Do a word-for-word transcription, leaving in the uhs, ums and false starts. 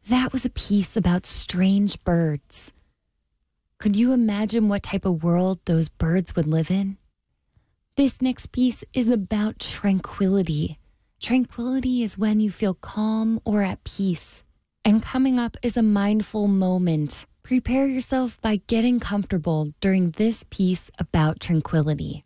That was a piece about strange birds. Could you imagine what type of world those birds would live in? This next piece is about tranquility. Tranquility is when you feel calm or at peace. And coming up is a mindful moment. Prepare yourself by getting comfortable during this piece about tranquility.